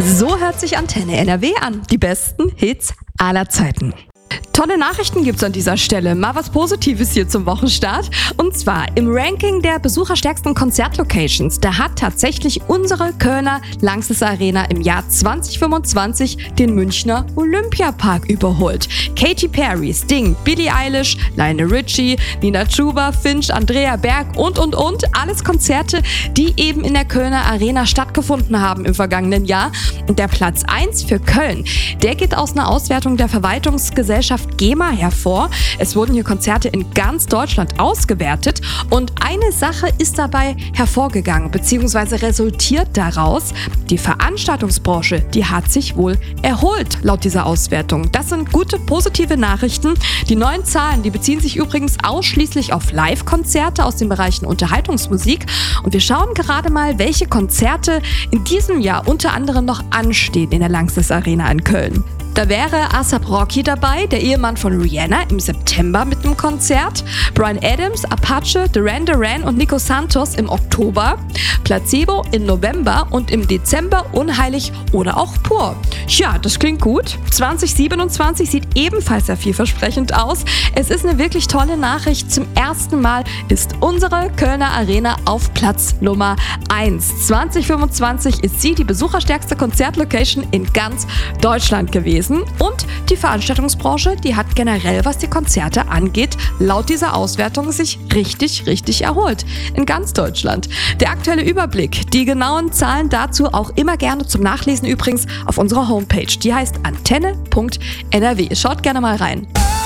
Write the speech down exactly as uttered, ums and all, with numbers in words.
So hört sich Antenne N R W an. Die besten Hits aller Zeiten. Tolle Nachrichten gibt's an dieser Stelle. Mal was Positives hier zum Wochenstart. Und zwar im Ranking der besucherstärksten Konzertlocations. Da hat tatsächlich unsere Kölner Lanxess Arena im Jahr zwanzig fünfundzwanzig den Münchner Olympiapark überholt. Katy Perry, Sting, Billie Eilish, Lionel Richie, Nina Chuba, Finch, Andrea Berg und und und. Alles Konzerte, die eben in der Kölner Arena stattgefunden haben im vergangenen Jahr. Und der Platz eins für Köln, der geht aus einer Auswertung der Verwaltungsgesellschaft GEMA hervor. Es wurden hier Konzerte in ganz Deutschland ausgewertet und eine Sache ist dabei hervorgegangen bzw. resultiert daraus. Die Veranstaltungsbranche, die hat sich wohl erholt laut dieser Auswertung. Das sind gute, positive Nachrichten. Die neuen Zahlen, die beziehen sich übrigens ausschließlich auf Live-Konzerte aus den Bereichen Unterhaltungsmusik und wir schauen gerade mal, welche Konzerte in diesem Jahr unter anderem noch anstehen in der Lanxess Arena in Köln. Da wäre A$ap Rocky dabei, der Ehemann von Rihanna, im September mit einem Konzert. Bryan Adams, Apache, Duran Duran und Nico Santos im Oktober. Placebo im November und im Dezember Unheilig oder auch Pur. Ja, das klingt gut. zwanzig siebenundzwanzig sieht ebenfalls sehr vielversprechend aus. Es ist eine wirklich tolle Nachricht. Zum ersten Mal ist unsere Kölner Arena auf Platz Nummer eins. zwanzig fünfundzwanzig ist sie die besucherstärkste Konzertlocation in ganz Deutschland gewesen. Und die Veranstaltungsbranche, die hat generell, was die Konzerte angeht, laut dieser Auswertung sich richtig, richtig erholt. In ganz Deutschland. Der aktuelle Überblick, die genauen Zahlen dazu auch immer gerne zum Nachlesen übrigens auf unserer Homepage. Die heißt antenne punkt n r w. Schaut gerne mal rein.